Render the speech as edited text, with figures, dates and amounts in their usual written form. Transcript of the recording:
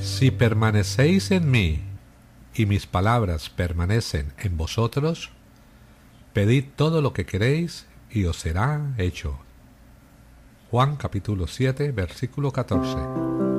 Si permanecéis en mí y mis palabras permanecen en vosotros, pedid todo lo que queréis y os será hecho. Juan capítulo 7, versículo 14.